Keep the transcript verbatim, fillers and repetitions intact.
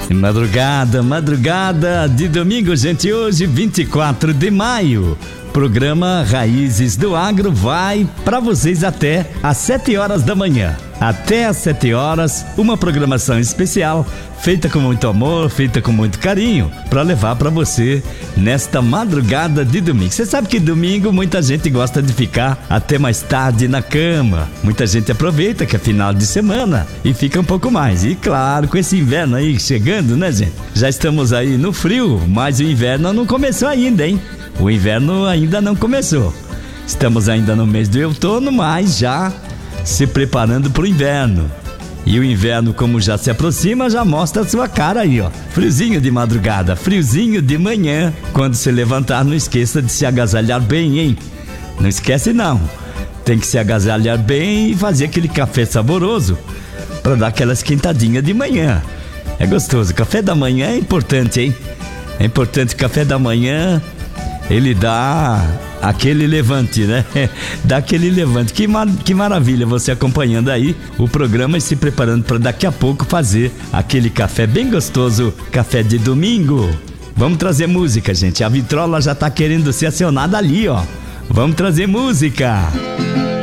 Madrugada, madrugada de domingo, gente, hoje vinte e quatro de maio. Programa Raízes do Agro vai para vocês até às sete horas da manhã. Até às sete horas, uma programação especial, feita com muito amor, feita com muito carinho, para levar para você nesta madrugada de domingo. Você sabe que domingo muita gente gosta de ficar até mais tarde na cama. Muita gente aproveita que é final de semana e fica um pouco mais. E claro, com esse inverno aí chegando, né, gente? Já estamos aí no frio, mas o inverno não começou ainda, hein? O inverno ainda não começou. Estamos ainda no mês do outono, mas já se preparando para o inverno. E o inverno, como já se aproxima, já mostra a sua cara aí, ó. Friozinho de madrugada, friozinho de manhã. Quando se levantar, não esqueça de se agasalhar bem, hein? Não esquece não. Tem que se agasalhar bem e fazer aquele café saboroso para dar aquela esquentadinha de manhã. É gostoso. Café da manhã é importante, hein? É importante o café da manhã. Ele dá aquele levante, né? Dá aquele levante. Que, mar... que maravilha você acompanhando aí o programa e se preparando para daqui a pouco fazer aquele café bem gostoso, café de domingo. Vamos trazer música, gente. A vitrola já tá querendo ser acionada ali, ó. Vamos trazer música.